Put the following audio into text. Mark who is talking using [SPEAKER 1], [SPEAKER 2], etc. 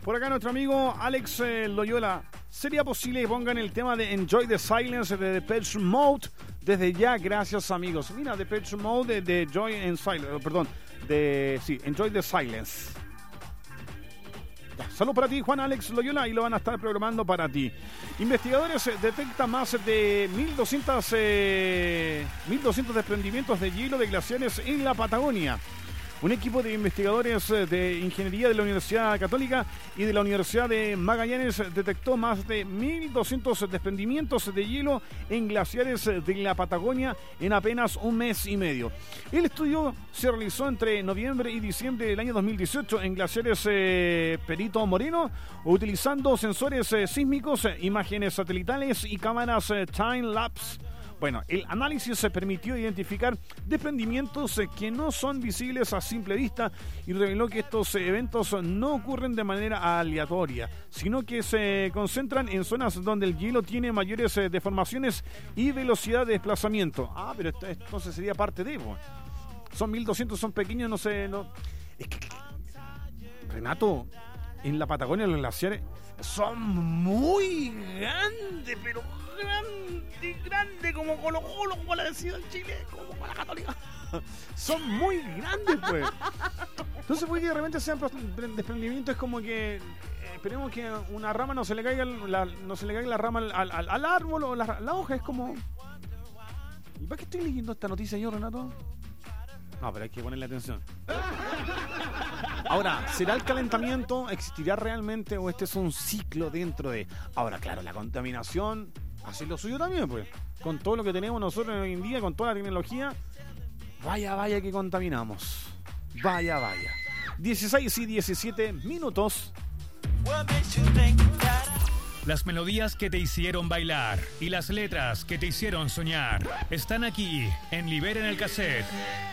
[SPEAKER 1] Por acá nuestro amigo Alex Loyola. ¿Sería posible que pongan el tema de Enjoy the Silence de Depeche Mode? Desde ya, gracias amigos. Mira, Depeche Mode de Enjoy the Silence. Salud para ti, Juan Alex Loyola, y lo van a estar programando para ti. Investigadores detectan más de 1.200 desprendimientos de hielo de glaciares en la Patagonia. Un equipo de investigadores de ingeniería de la Universidad Católica y de la Universidad de Magallanes detectó más de 1.200 desprendimientos de hielo en glaciares de la Patagonia en apenas un mes y medio. El estudio se realizó entre noviembre y diciembre del año 2018 en glaciares Perito Moreno, utilizando sensores sísmicos, imágenes satelitales y cámaras time-lapse. Bueno, el análisis se permitió identificar desprendimientos que no son visibles a simple vista y reveló que estos eventos no ocurren de manera aleatoria, sino que se concentran en zonas donde el hielo tiene mayores deformaciones y velocidad de desplazamiento. Ah, pero entonces sería parte de... Bueno, son 1.200, son pequeños, no sé... No. Es que, Renato, en la Patagonia los glaciares son muy grandes, pero grande, como Colo-Colo, como la decía en Chile, como la Católica. Son muy grandes, pues. Entonces puede que de repente sean desprendimientos como que esperemos que una rama no se le caiga la rama al árbol o la hoja. Es como... ¿Y para qué estoy leyendo esta noticia yo, Renato? No, pero hay que ponerle atención. Ahora, ¿será el calentamiento? ¿Existirá realmente o este es un ciclo dentro de...? Ahora, claro, la contaminación hace lo suyo también, pues. Con todo lo que tenemos nosotros hoy en día, con toda la tecnología, vaya que contaminamos. Vaya. 16 y 17 minutos.
[SPEAKER 2] Las melodías que te hicieron bailar y las letras que te hicieron soñar están aquí en Liberen el Cassette.